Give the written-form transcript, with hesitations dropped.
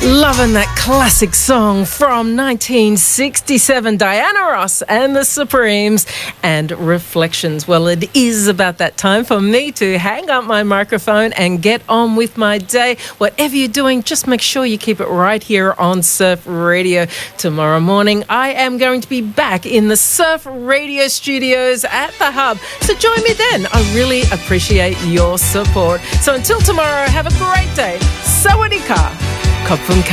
Loving that classic song from 1967, Diana Ross and the Supremes and Reflections. Well, it is about that time for me to hang up my microphone and get on with my day. Whatever you're doing, just make sure you keep it right here on Surf Radio. Tomorrow morning, I am going to be back in the Surf Radio studios at the Hub. So join me then. I really appreciate your support. So until tomorrow, have a great day. Sawadee ka. Kopfum